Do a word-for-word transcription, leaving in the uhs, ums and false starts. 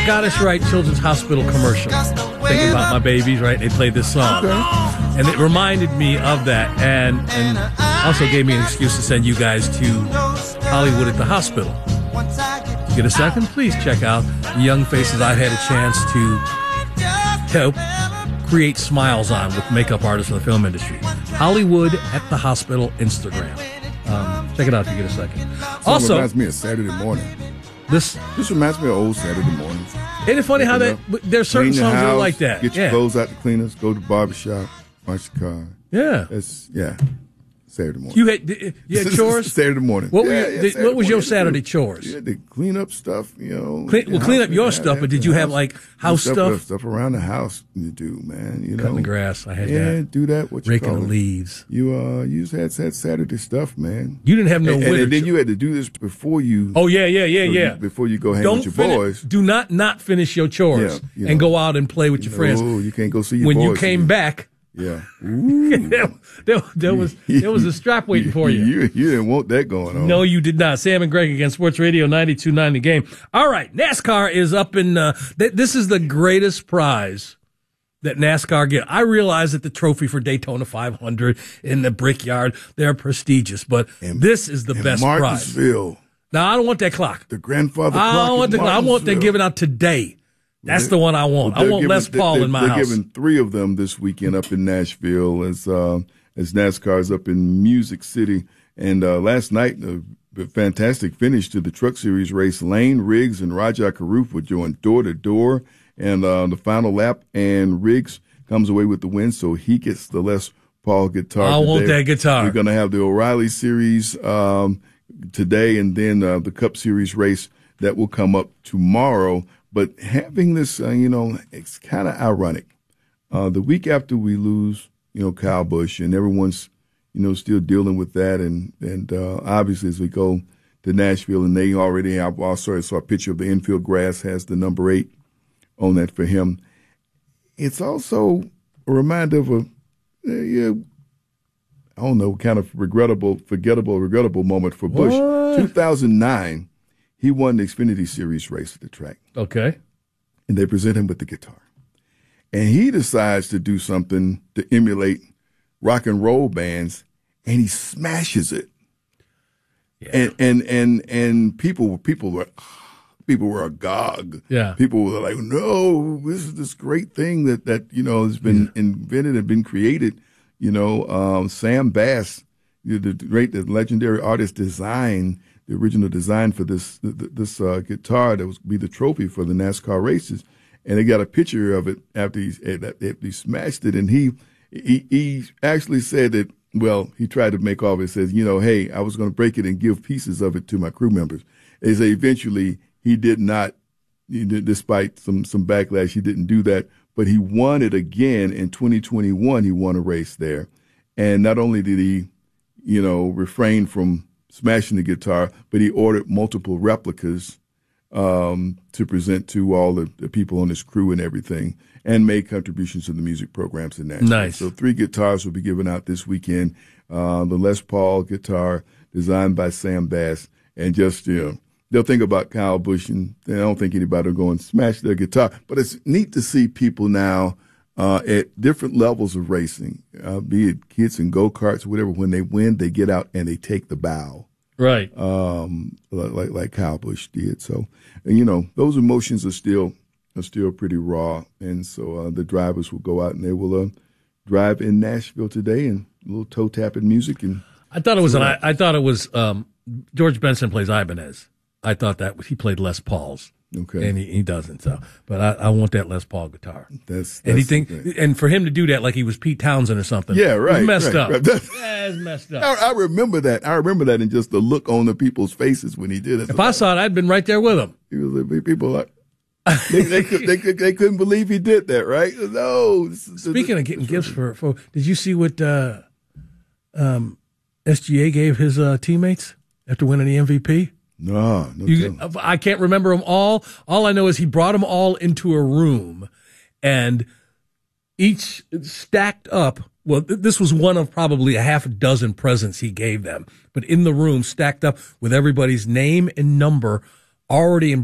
Scottish Rite Children's Hospital commercial. Thinking about my babies, right? They played this song. Okay. And it reminded me of that, and, and also gave me an excuse to send you guys to Hollywood at the Hospital. You get a second? Please check out the young faces I've had a chance to help create smiles on with makeup artists in the film industry. Hollywood at the Hospital Instagram. Um, check it out if you get a second. So Also, it reminds me of Saturday morning. This This reminds me of old Saturday mornings. Isn't it funny how that there's certain Clean the songs that are house, like that? Get your Yeah. clothes out the cleaners, go to the barbershop, wash the car. Yeah. That's, yeah, Saturday morning. You had you had chores? Saturday morning. What, were Yeah, your, yeah, did- Saturday what was your morning. Saturday chores? You had to clean up stuff, you know. Clean, well, the clean house, up your yeah, stuff, yeah, but did the you have house. like house stuff? stuff? Stuff around the house you do, man. You know, Cutting the grass. I had yeah, that. do that. What you Raking call the it. leaves. You uh, you just had, had Saturday stuff, man. You didn't have no and, and, winter. and then cho- you had to do this before you. Oh yeah, yeah, yeah, so yeah. you- before you go hang Don't with your fini- boys. Do not not finish your chores Yeah, you and know. go out and play with your friends. Oh, you can't go see your When boys. you came back, Yeah. there, there, there was there was a strap waiting for you. You, you didn't want that going on. No, you did not. Sam and Greg against Sports Radio ninety-two point nine The Game. All right, NASCAR is up in. Uh, th- this is the greatest prize that NASCAR get. I realize that the trophy for Daytona five hundred in the Brickyard, they're prestigious, but And- this is the and best prize. Martinsville, Now, I don't want that clock. the grandfather I clock. don't want in the clock. I want that Martinsville. given out today. That's They- the one I want. Well, I they're want giving- Les Paul they, in my they're house. giving three of them this weekend up in Nashville as uh, as NASCAR's up in Music City. And uh, last night, a fantastic finish to the Truck Series race. Lane Riggs and Rajah Caruth were going door to door, and uh, the final lap, and Riggs comes away with the win, so he gets the Les Paul guitar. I want today. that guitar. We're going to have the O'Reilly Series um, today, and then uh, the Cup Series race that will come up tomorrow. But having this, uh, you know, it's kind of ironic. Uh, the week after we lose, you know, Kyle Busch, and everyone's, you know, still dealing with that. And, and uh, obviously, as we go to Nashville, and they already have, also saw a picture of the infield grass, has the number eight on that for him. It's also a reminder of a, uh, yeah, I don't know, kind of regrettable, forgettable, regrettable moment for Busch. What? two thousand nine, he won the Xfinity Series race at the track. Okay. And they present him with the guitar. And he decides to do something to emulate rock and roll bands, and he smashes it. Yeah. And and and and people people were people were agog. Yeah. People were like, no, this is this great thing that that you know has been yeah. invented and been created. You know, um, Sam Bass, the, the great, the legendary artist, designed the original design for this this uh, guitar that was be the trophy for the NASCAR races, and they got a picture of it after he after he smashed it, and he he, he actually said that. Well, he tried to make off. It says, you know, hey, I was going to break it and give pieces of it to my crew members. They say eventually he did not, he did, despite some some backlash, he didn't do that. But he won it again in twenty twenty-one. He won a race there, and not only did he, you know, refrain from smashing the guitar, but he ordered multiple replicas um, to present to all the, the people on his crew and everything, and made contributions to the music programs in Nashville. Nice. So three guitars will be given out this weekend. Uh, the Les Paul guitar designed by Sam Bass, and just, you know, they'll think about Kyle Busch, and I don't think anybody will go and smash their guitar. But it's neat to see people now uh, at different levels of racing, uh, be it kids and go-karts or whatever. When they win, they get out and they take the bow. Right. Um, like, like, like Kyle Busch did. So, and, you know, those emotions are still are still pretty raw. And so uh, the drivers will go out and they will uh, drive in Nashville today, and a little toe-tapping music. And I thought it was an, I, I thought it was um, George Benson plays Ibanez. I thought that he played Les Paul's. Okay. And he, he doesn't. So, but I, I want that Les Paul guitar. That's, that's and he think, and for him to do that like he was Pete Townsend or something. Yeah, right. It's messed right, up. Right. Yeah, it's messed up. I, I remember that. I remember that, and just the look on the people's faces when he did it. If I saw it, I'd been right there with him. He was like, people like, they, they, could, they, could, they couldn't believe he did that, right? No. Speaking of getting gifts for, for, did you see what uh, um, S G A gave his uh, teammates after winning the M V P? No, no. You, I can't remember them all. All I know is he brought them all into a room, and each stacked up. Well, th- this was one of probably a half a dozen presents he gave them, but in the room, stacked up with everybody's name and number already